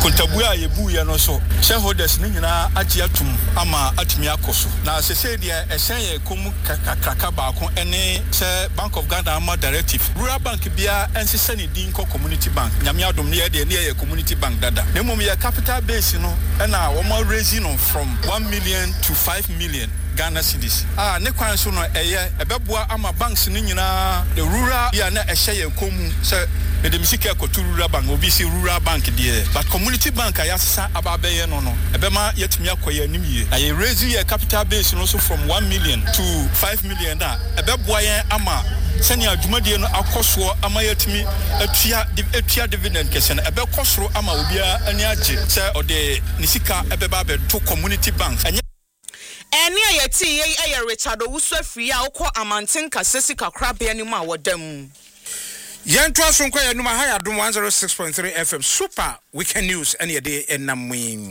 kontabua yebu ye no so shareholders ni nyina agye atum ama atumi akoso na sese de ehyen ye komu kakraka baako ene se Bank of Ghana ama directive rural bank bia ensese ne din ko community bank nyame adom ne ye community bank dada na mum ye capital base no na wo ma raising on from 1 million to 5 million Ghana cedis. Ne kwan so no ebeboa ama banks ni nyina the rural ya na ehye ye komu se the misika kotu rural bank obi si rural bank there but community bank ayasa ababe no ebema yetumi akoye animie na ye raise your capital base no so from 1 million to 5 million da ebeboa yen ama senia adwumadie no akoso ama yetumi atua dividend kesen ebekosoro ama obia ani age se ode nisika ebeba be to community bank. Eni ayeti ye Richard Owusu afiri a wokọ amanten kasesi kakra be ani ma wodam. Yanto asonko ya numa haya dum 106.3 FM super weekend news any day enamwin.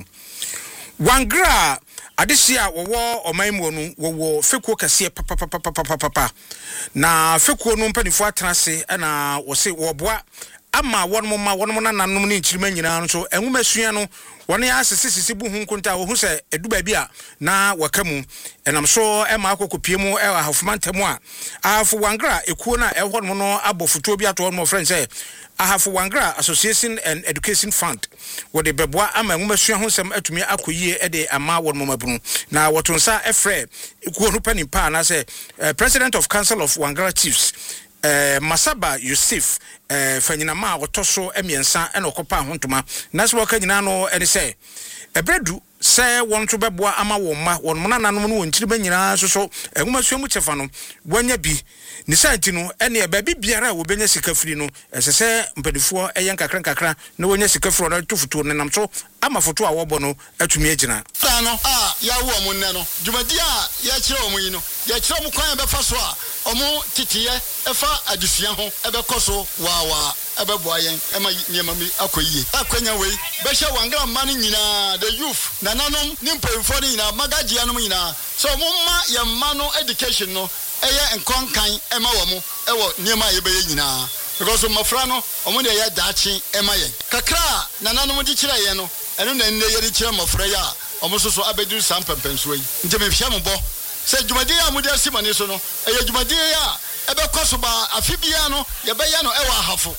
Wangra adesia wo omaimu no wo fekuo kase papa na fekuo no mpanifo atrase na wo se wo boa ama wonmo nanom ni nchirima nyina no so enwumasua no wone asese bu hu nkonta wo hu se edu ba bia na wakamu enam so ema akokopie mu ahafumantemu a ahafu wangra ekuo na ehwo no abofuto bi ato no friend say ahafu wangra association and education fund wo de beboa ama enwumasua hu sem atumi akoyie e de ama wonmo mabunu na wotonsa efre ekuo no panipa na say president of council of Wangra chiefs Masaba Yusuf fanyina ma wotoso emiensa ena okopa hontoma naso waka nyina no ene se ebredu se won to beboa ama wo ma won mona nanom no wonchiri nyina so enwumasua mu chefa no wanya bi ni santi no ene e ba bibiara wo benya sika firi no esese mpadifo eyen kakra na wonya sika firi no tufuto ne nam so ama foto a wobo no atumi agina no ya wo mo nne no dwumadi a ya kire wo mo yi no ya kire mo kwan be fa so a omo titiye efa adusua ho ebekoso wa ebeboa yen ema niema mi akoyie akwanya wei be hye Wangra man nyina the youth nananom nimpemfo ni nyina magagia no nyina so mo ma ye ma no education no eye nkonkan ema wo mo ewo niema ye be nyina because mafra no omo de ye daachi ema yen kakra nananom di kire ye no eno na nne ye di kire mafra ya omo so abedu sampempenso yi nje me hye mo bo se dwumadi a mo de asimane so no eye dwumadi a ebekoso ba afibia no ye be ye no ewa ahafo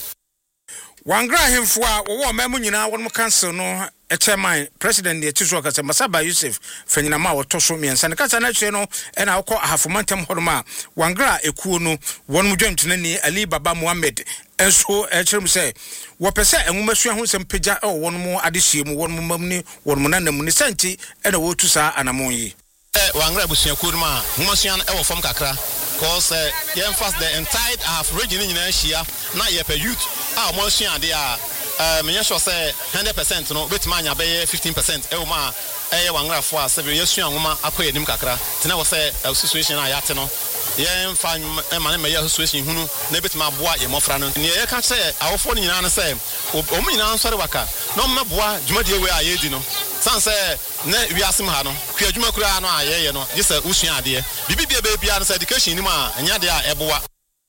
Wangra hemfo a wo mamu nyina won council no chairman president de tiso kasa Masaba Yusuf fanyina ma wotoso miensa ne kasa na hwe no ena akọ ahafomantem hodoma Wangra ekuo no won mudwamtunani Ali Baba Muhammad enso echirem se wo pese enwumasua ho sempagya won mu adehie mu won mu mamni won mu nanam ni santi ena wo tusa anamon yi Wangra busua kurma humasua e wo fom kakra cause the entire half region in Asia na ye per youth mo sua de a me sure say 100% no betima anya be 15% e ma e Wangra fo a se be yesua nwoma akoye nim kakra tena wo say situation a yate no ye mfa e ma na me ye situation hunu na betima boa ye mofra no ne ye ka say awofo ni nyina no say o mu nyina nsore waka no meboa dwumadi we a ye di no san say na wiasem ha no kwa dwuma kura no ayeye no je say usua ade bibibia be bia no say education ni ma anya de a eboa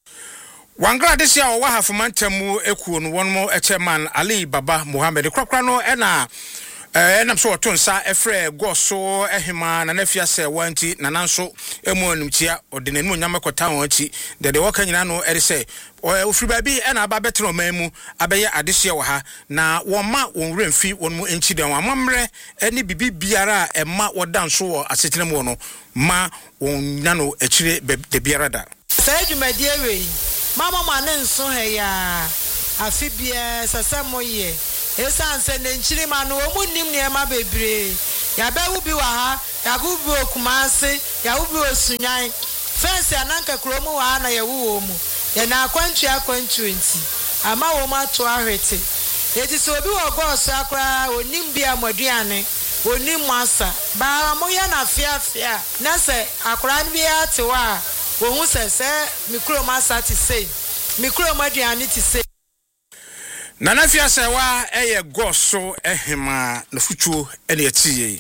Wangra desia o wa hafomantamu ekuo no won mo chairman Ali Baba Muhammad kwakra no ena enam so otonsa efre goso ehima na nafia se wanti na nanso emu onumtia odenenu nyama kota wanti de waka nyina no ere se ofri babi ena aba betro mamu abeye adesia wo ha na won remfi won mu enchi den amamre eni bibi biara ema wodanso wo asetenemu wo no ma won nano echire de biara da Sayedumadi ewe mama manenso he ya afibia sasamoye esanse nenchiri manu omunim niema bebre ya bewu bi wa ha ya gubi okumase ya ubi osunyan fence ananka kromu wa na yewu mu ya na akwantu nti ama wo ma to ahwete eti so obi wo goso akra onim bia moduane onim masa ba mo ya na fiafia na se akra bi ate wa wo hu se mikro masa ti sei mikro moduane ti sei Nana fiasa wa eye goso ehima na futuo ene etiye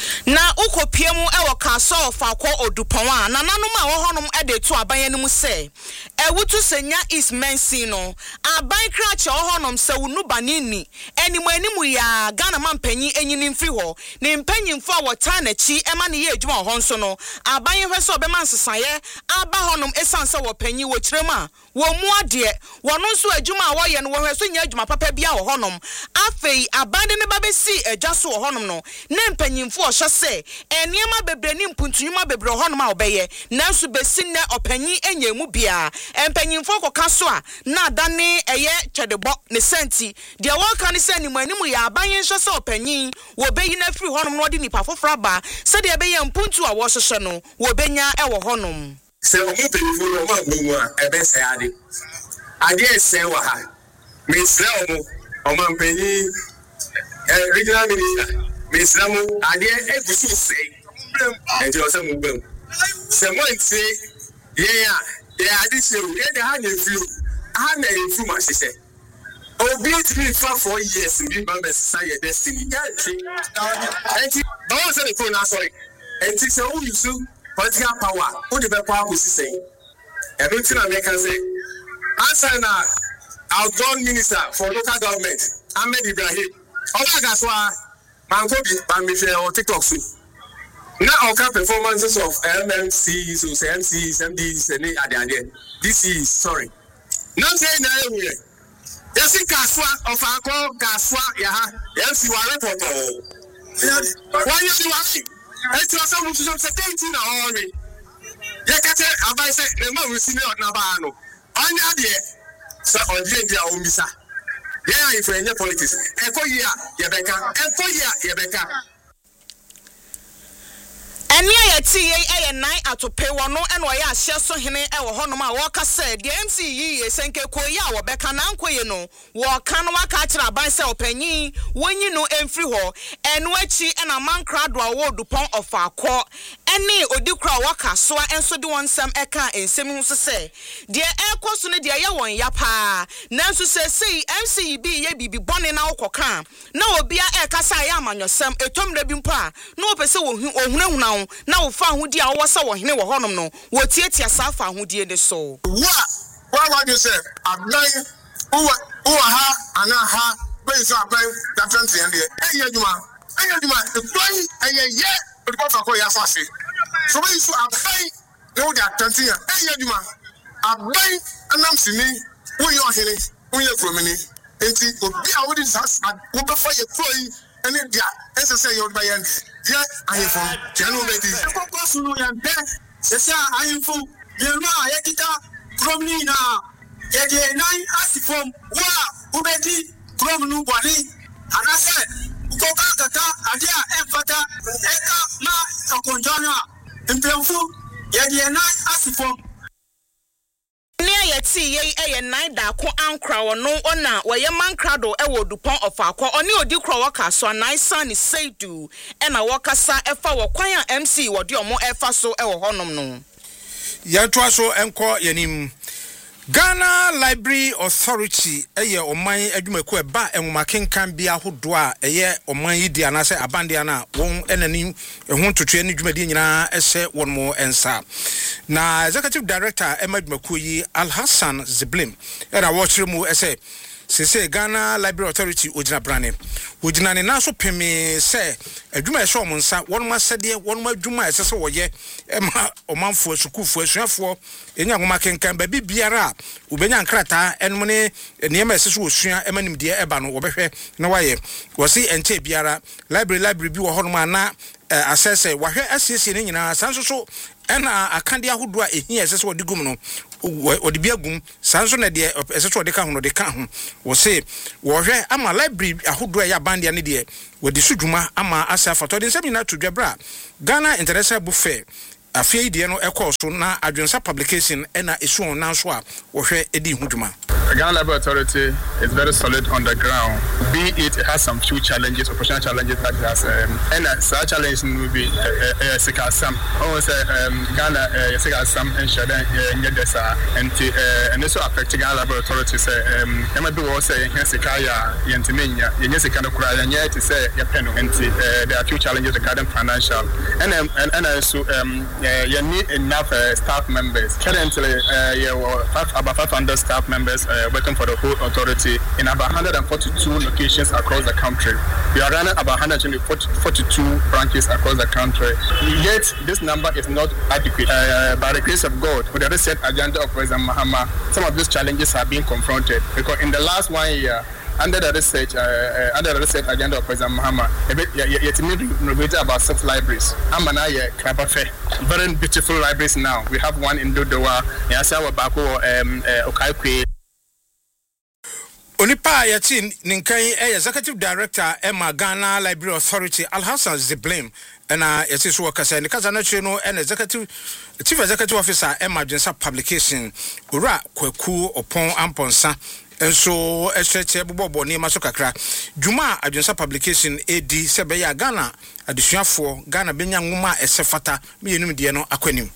na ukopie mu ewo kaso ofakọ odupon a na nanom a wo honom ede to aban no mu se ewutu senya is mensi no aban krache wo honom se wunu banini animu ya Ghana mampanyi enyini mfiri ho ne mpanyimfo a wota na chi ema ne ye adwuma ho nso no aban hwese obema nsesaye aba honom esanse wo panyi wo kirem a wo mu ade wono nso adwuma a wo ye no wo hweso nya adwuma papa bia wo honom afei aban de ne babesi adwaso wo honom no ne mpanyimfo o hwese eniema bebre ni mpuntunwuma bebre honom a obeye nanso besi ne opanyi enyemu bia mpanyimfo koka so a na adane eye twedebo ne senti de wo ka ne se animu ya aban hwese opanyi wo beyi na free honom no de nipa fofora ba se de beye mpuntu a wo hwehwe no wo benya ewo honom se o mo telefone o ma gbomu a ebe se ade se wa ha me sra o ma mpanyi regional minister me sra mo ade egusu se enti o se mo gbem se mo nti ye ade se o ye de ha na efu ma sese obi timi fa 4 years bi ma be sa ye destiny ya twi enti ba wo se the phone na sorry enti se o use political power who the better who say everything American say answer na outgoing minister for local government Ahmed Ibrahim oga gaswa manko bi ban me share on TikTok so na oka performances of MMCs or MCs MDs and ade this is sorry now say na everywhere yes gaswa of akọ gaswa ya ha MC wa report why you want it's also much of certainty na hurry. You can tell about the man we see na ba no. Anya there. So on the omisa. Yeah, if any politics. Eko year, Yebeka. Eko year, Yebeka. Eni ayeti ye nine atope wono eno ya ahye so hene e wo honom a wo ka se de MC yi esenke koyi a wo beka na nkoye no wo ka no waka akira ban se opanyin wonyi no emfiri ho eno achi na mankrado a wo dupon of akọ eni odikura waka so enso de wonsam eka ensem hu se de ekoso no de ye won ya pa nanso se sei MC bi ye bibi bone na wokoka na obi a eka sa ya amanyosem etomre bi mpa na opese wo ohunahuna na wo fa ahudi a wo sa wo hene wo honom no wo tietia sa fa ahudi de so what you say abnai who ha ana ha when so aban that fancy and there ayeduma the boy ayeye the boy for ya fast so when so aban no that fancy ayeduma aban anam sini wo yo hene wo ye from ni enti obi a wo di sas wo be fa ye kroi ene dia ese say you buy and yeah I from jeno beti ko sunu yan be ese ayinfu ye no ayekita from ni na ye de nine asifom wa ubeti from nu boni anase ko kaka ade a enfata eka na akonjana impemfu ye de nine asifom yeti ye nine da ko ankra wono ona woye mankrado e wo dupon of akọ oni odi kro waka so nine san seidu e na wakasa efa wo kwan a MC wo de omo efa so e wo honom no yantoa so enko yanim Ghana Library Authority eye oman adwumaku eba enwomakenkan bia hodo a eye oman yi dia na se abande na won enani ehun totwe ne dwumadi nyina ehye won mo ensa na executive director emadwumaku yi Al Hassan Ziblim era wo kire mu ese sese Ghana Library Authority ojina brane ojina ne na so peme se adwuma ehye omonsa won ma sede won ma adwuma ese se woye ema omanfo asukufo asuafo enya ngoma kenkan ba bibiara ubenya nkrata enum ne niema ese so osua emanim de eba no wobehwe na waye wosi enche biara library bi wo hono na asese wahwe asese ne nyina sanso so ena akande ahodo a ehia ese so odigum no odi biagum sanso na de ese so odeka ho de ka ho wosi wohwe ama library ahodo a ya bande ne de wodi sudwuma ama asafa to de nsem nyina to dwabra Ghana International Book Fair afei de no ekọ so na adwensa publication ena esu on na so a wohwe edi hudwuma Ghana Labour Authority is very solid on the ground. Be it has some few challenges, operational challenges that it has, and such challenges will be Sika Sam. Also, Ghana Sika Sam and Shadan Yedesa, and this will affect Ghana Labour Authority. Say, Emma do also Hensikaya, Yentiminia, Yesikano Kura, and yet to say Yapeno, and there are few challenges regarding financial, and also you need enough staff members. Currently, about 500 staff members working for the whole authority in about 142 locations across the country. We are running about 142 branches across the country. Yet, this number is not adequate. By the grace of God, with the reset agenda of President Mahama, some of these challenges are being confronted. Because in the last 1 year, under the research agenda of President Mahama, yet renovated about 6 libraries. Amanaya Krabafe, very beautiful libraries now. We have one in Dodowa, Yasawa Bako, Okaikwe. Onipa Yatin Ninkai, Executive Director, Emma Ghana Library Authority, Alhassan Ziblame, and Yatis Workers, and Kazanachino, and Chief Executive Officer, Emergency Publication, Ura, Kweku, Opon, Amponsa. And so, Bobo Nima Sokakra, Juma, Agency Publication, AD, Sebeya Ghana, addition for Ghana Benya Muma, Esefata, Miudiano, Aquanium.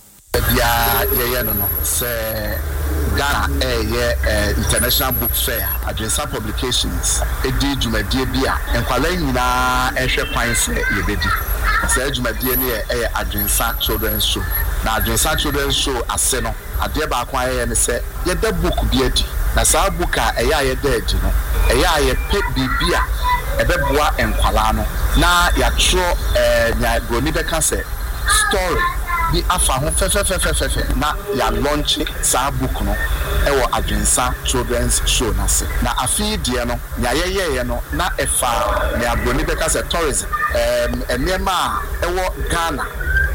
Ghana International Book Fair, Agency Publications, AD Jumedia Bia, and Kwalena Eshe Pines, Yebedi. Say Jumedia near Agency Children's Show. Now, Agency Children's Show, Aseno, Adeba Quay and say, Yet the book beati. Na saa buka eya ye deji no eya ye pe bibia ebeboa enkwala no na ya tro nya goni be kan say story bi afa ho fe na ya launch saa book no ewo Agency Children's Show na se na afi die no nya ye no na efa nya goni be kan say tourism enema ewo Ghana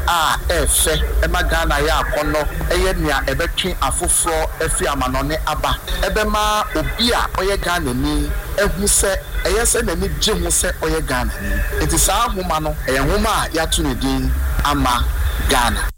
efe ema Ghana ya akono eye nia ebetwe afoforo efi amanone aba ebema obi a oye Ghana ni ehu se eye se na ni gye hu se oye Ghana ni enti saa homa no eye homa a ya to ne din ama Ghana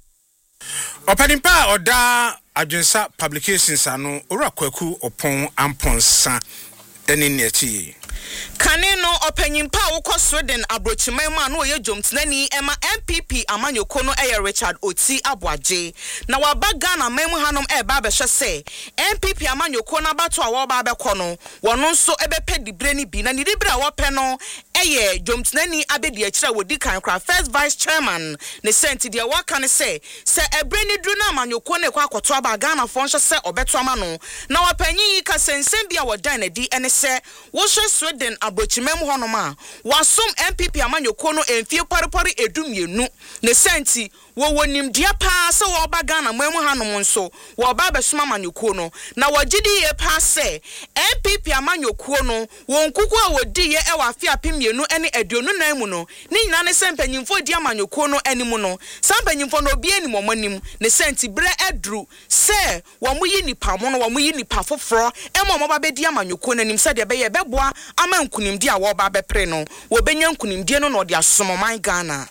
Openimpa oda Agency Publications anu ora kwaku opon amponsa eni nechi Kaneno opanyimpa wokɔ Sweden abrochimai ma no ye jomtnani ema MPP amanyoko no Richard Oti Abwaje na waba Ghana memu hanom eba behwe se MPP amanyoko na bato a wo ba bekɔ no wono nso ebepe dibre ni bi na ni dibre a wo pɛ no jomtnani abedi akira wodi kan kra first vice chairman ne senti de waka ne se ebre ni dru na amanyoko ne kwa akoto aba Ghana fo nhwe se obeto ama no na wapanyi yi ka sensem bia wodan na di ene se wo hwe Sweden abrochimem honoma wasom MPP amanyoko no emfie parepare edumienu ne senti wo nimdia pa se wo ba Ghana memu hanom nso wo ba besoma amanyoko no na wagidi ye pa se MPP amanyoko no won kuku a wodi ye ewa afia pemienu ene aduonu nan mu no ni nyina ne sempanyimfo di amanyoko no animu no sempanyimfo no obi anim omanim ne senti bre edru se wo muyi nipa mo no wo muyi nipa foforo emo mo ba bedi amanyoko no anim se de be ye beboa ama nkunimdi a wo ba bepre no wo benya nkunimdi no no de asomo man Ghana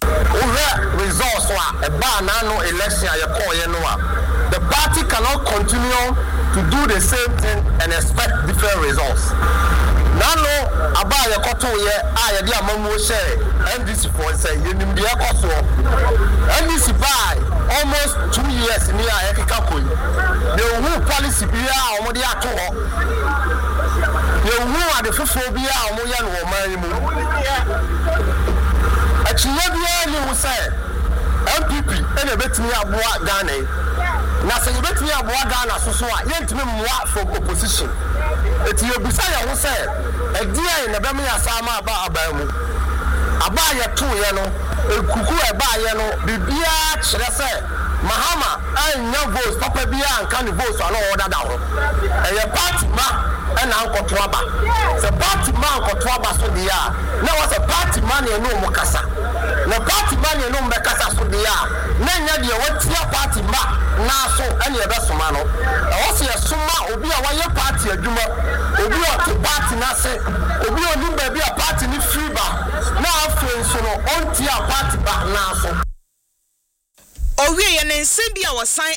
results ba na no election aye call ye no the party cannot continue to do the same thing and expect different results. Nano aba ye koto ye aye de amamu share NDC for say ye nimde akoso NDC by almost 2 years ni aye keka koyi the who policy bi a omo de ato ho the who ade fofo bi a omo ye no o man mu achiye bi ni hu say MPP ene betimi aboa Ghana na se betimi aboa Ghana so a yentimi mmoa from opposition eti ebisa ya ho se edia na be me asama aba mu aba ye to ye no ekuku eba ye no bibia kire se Mahama anya votes papa bia anka ne votes ala order da ho eye party ma ena ankoto aba se party ma ankoto aba so dia na was a party man e no mo kasa na party man e no mo kasa so dia na nya de watia party ma na so ene e be soma no e wo se soma obi a waye party adwuma obi o to party na se obi o ni ba bia party ni free ba na afen so no onti a party ba na so Owie ye ne nsem bia wosan